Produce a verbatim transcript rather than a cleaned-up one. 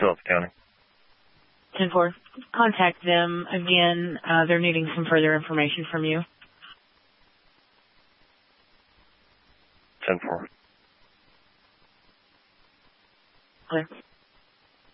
Phillips County. ten four. Contact them again. Uh, they're needing some further information from you. ten four. Clear.